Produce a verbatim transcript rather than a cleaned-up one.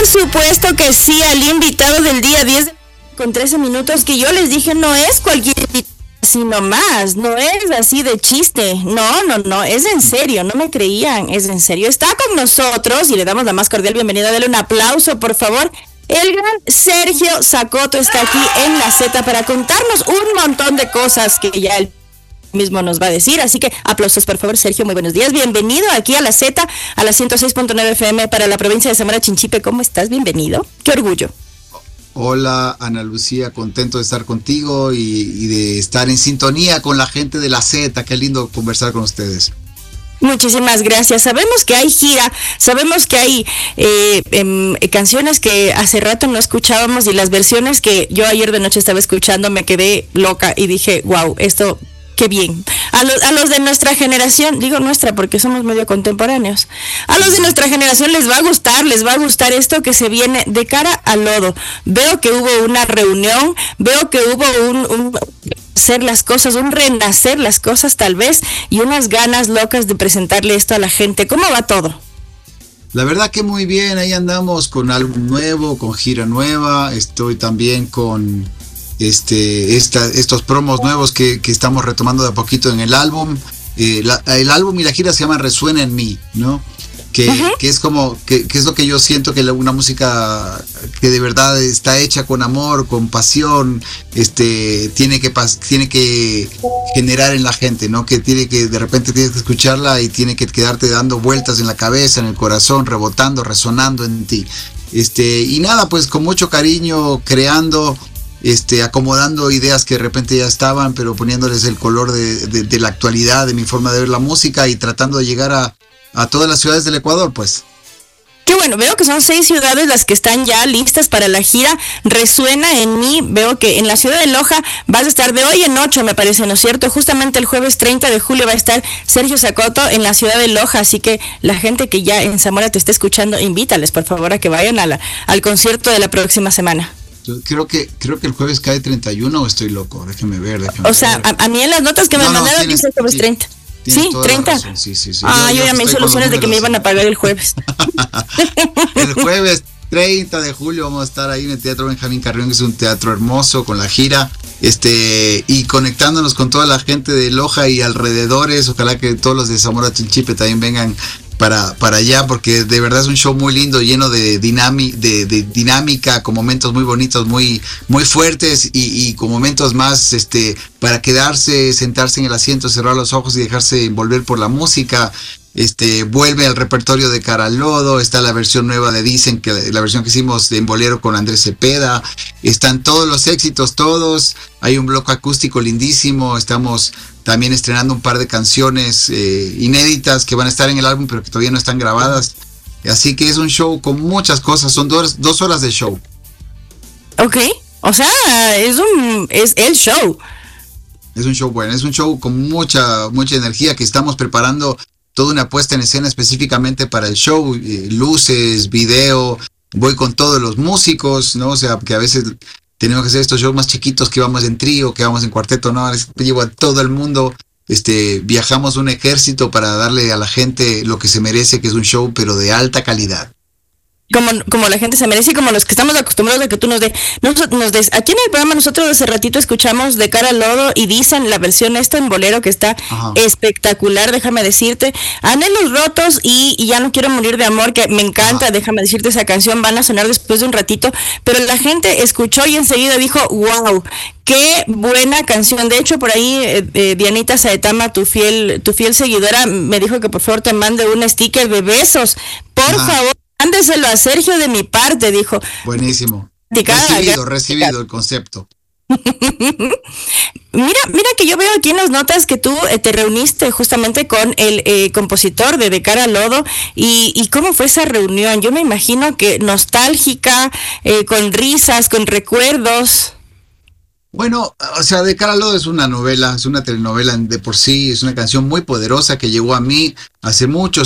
supuesto que sí, al invitado del día diez con trece minutos, que yo les dije no es cualquier invitado así nomás, no es así de chiste, no, no, no, es en serio, no me creían, es en serio. Está con nosotros y le damos la más cordial bienvenida, dale un aplauso por favor. El gran Sergio Zacoto está aquí en la Z para contarnos un montón de cosas que ya él mismo nos va a decir, así que aplausos por favor. Sergio, muy buenos días, bienvenido aquí a la Z, a la ciento seis punto nueve F M para la provincia de Zamora Chinchipe. ¿Cómo estás? Bienvenido, qué orgullo. Hola Ana Lucía, contento de estar contigo y, y de estar en sintonía con la gente de la Z. Qué lindo conversar con ustedes. Muchísimas gracias. Sabemos que hay gira, sabemos que hay eh, eh, canciones que hace rato no escuchábamos y las versiones que yo ayer de noche estaba escuchando me quedé loca y dije, wow, esto... qué bien. A los, a los de nuestra generación, digo nuestra porque somos medio contemporáneos, a los de nuestra generación les va a gustar, les va a gustar esto que se viene de cara al lodo. Veo que hubo una reunión, veo que hubo un, un hacer las cosas, un renacer las cosas tal vez, y unas ganas locas de presentarle esto a la gente. ¿Cómo va todo? La verdad que muy bien, ahí andamos con álbum nuevo, con gira nueva, estoy también con... Este, esta, estos promos nuevos que, que estamos retomando de a poquito en el álbum. Eh, la, el álbum y la gira se llama Resuena en mí, ¿no? Que, uh-huh. que es como, que, que es lo que yo siento, que la, una música que de verdad está hecha con amor, con pasión, este, tiene que pas, tiene que generar en la gente, ¿no? Que tiene que, de repente tienes que escucharla y tiene que quedarte dando vueltas en la cabeza, en el corazón, rebotando, resonando en ti. Este, y nada, pues con mucho cariño, creando. Este, acomodando ideas que de repente ya estaban, pero poniéndoles el color de, de, de la actualidad, de mi forma de ver la música y tratando de llegar a, a todas las ciudades del Ecuador, pues. Qué bueno, veo que son seis ciudades las que están ya listas para la gira Resuena en mí. Veo que en la ciudad de Loja vas a estar de hoy en ocho, me parece, ¿no es cierto? Justamente el jueves treinta de julio va a estar Sergio Zacoto en la ciudad de Loja, así que la gente que ya en Zamora te está escuchando, invítales por favor a que vayan a la, al concierto de la próxima semana. Creo que creo que el jueves cae treinta y uno o estoy loco, déjeme ver. Déjeme o sea, ver. A, a mí en las notas que me no, mandaron no, dice el jueves treinta. ¿Sí? ¿treinta? Sí, sí, sí. Ah, yo, yo, yo ya me hice ilusiones de que me iban a pagar el jueves. El jueves treinta de julio vamos a estar ahí en el Teatro Benjamín Carrión, que es un teatro hermoso con la gira, este y conectándonos con toda la gente de Loja y alrededores. Ojalá que todos los de Zamora Chinchipe también vengan para, para allá, porque de verdad es un show muy lindo, lleno de, dinami, de, de dinámica, con momentos muy bonitos, muy, muy fuertes y, y con momentos más este para quedarse, sentarse en el asiento, cerrar los ojos y dejarse envolver por la música. Este, vuelve al repertorio de Cara al Lodo, está la versión nueva de Dicen, que la, la versión que hicimos en bolero con Andrés Cepeda, están todos los éxitos, todos, hay un bloque acústico lindísimo, estamos también estrenando un par de canciones eh, inéditas que van a estar en el álbum pero que todavía no están grabadas, así que es un show con muchas cosas, son dos, dos horas de show. Ok, o sea, es un, es el show. Es un show bueno, es un show con mucha, mucha energía que estamos preparando. Toda una puesta en escena específicamente para el show, eh, luces, video, voy con todos los músicos, ¿no? O sea, que a veces tenemos que hacer estos shows más chiquitos que vamos en trío, que vamos en cuarteto, ¿no? Llevo a todo el mundo, este, viajamos un ejército para darle a la gente lo que se merece, que es un show, pero de alta calidad. Como, como la gente se merece y como los que estamos acostumbrados a que tú nos des, nos, nos des. Aquí en el programa nosotros hace ratito escuchamos De Cara al Lodo y Dicen la versión esta en bolero que está Ajá. espectacular, déjame decirte. Anhelos rotos y, y Ya no quiero morir de amor, que me encanta, Ajá. déjame decirte, esa canción van a sonar después de un ratito, pero la gente escuchó y enseguida dijo, wow, qué buena canción. De hecho, por ahí eh, eh, Dianita Saetama, tu fiel, tu fiel seguidora, me dijo que por favor te mande un sticker de besos, por Ajá. favor. Mándeselo a Sergio de mi parte, dijo. Buenísimo. Recibido, recibido el concepto. Mira, mira que yo veo aquí en las notas que tú eh, te reuniste justamente con el eh, compositor de De Cara al Lodo y, y cómo fue esa reunión. Yo me imagino que nostálgica, eh, con risas, con recuerdos. Bueno, o sea, De Cara al Lodo es una novela, es una telenovela de por sí, es una canción muy poderosa que llegó a mí hace muchos